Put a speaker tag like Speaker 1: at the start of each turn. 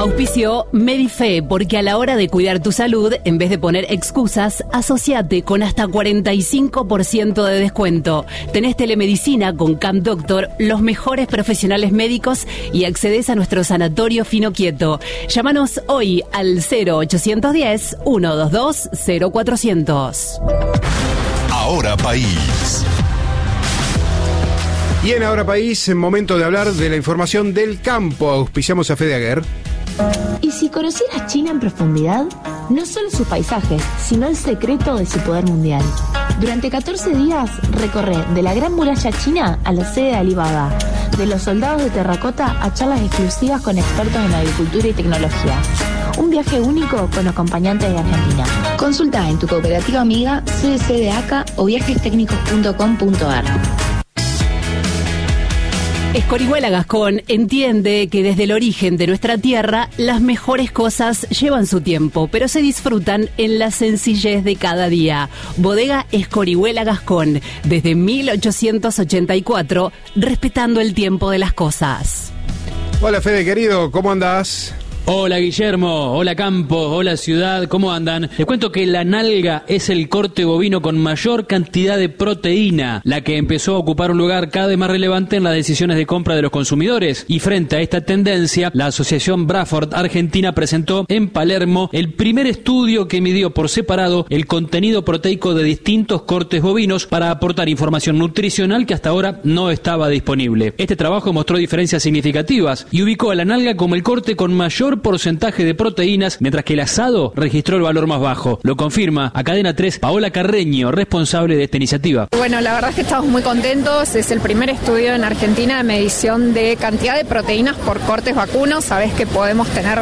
Speaker 1: Auspició Medife, porque a la hora de cuidar tu salud, en vez de poner excusas, asociate con hasta 45% de descuento. Tenés telemedicina con Camp Doctor, los mejores profesionales médicos y accedes a nuestro sanatorio Fino Quieto. Llámanos hoy al 0810-122-0400.
Speaker 2: Ahora País.
Speaker 3: Y en Ahora País, en momento de hablar de la información del campo, auspiciamos a Fede Aguer.
Speaker 4: ¿Y si conocieras China en profundidad? No solo sus paisajes, sino el secreto de su poder mundial. Durante 14 días recorre de la Gran Muralla China a la sede de Alibaba, de los soldados de terracota a charlas exclusivas con expertos en agricultura y tecnología. Un viaje único con acompañantes de Argentina. Consulta en tu cooperativa amiga, CDC de ACA o viajestecnicos.com.ar.
Speaker 1: Escorihuela Gascón entiende que desde el origen de nuestra tierra las mejores cosas llevan su tiempo, pero se disfrutan en la sencillez de cada día. Bodega Escorihuela Gascón, desde 1884, respetando el tiempo de las cosas.
Speaker 3: Hola Fede querido, ¿cómo andás?
Speaker 5: Hola Guillermo, hola Campo, hola Ciudad, ¿cómo andan? Les cuento que la nalga es el corte bovino con mayor cantidad de proteína, la que empezó a ocupar un lugar cada vez más relevante en las decisiones de compra de los consumidores. Y frente a esta tendencia, la Asociación Braford Argentina presentó en Palermo el primer estudio que midió por separado el contenido proteico de distintos cortes bovinos para aportar información nutricional que hasta ahora no estaba disponible. Este trabajo mostró diferencias significativas y ubicó a la nalga como el corte con mayor porcentaje de proteínas, mientras que el asado registró el valor más bajo. Lo confirma a Cadena 3 Paola Carreño, responsable de esta iniciativa.
Speaker 6: Bueno, la verdad es que estamos muy contentos. Es el primer estudio en Argentina de medición de cantidad de proteínas por cortes vacunos. Sabés que podemos tener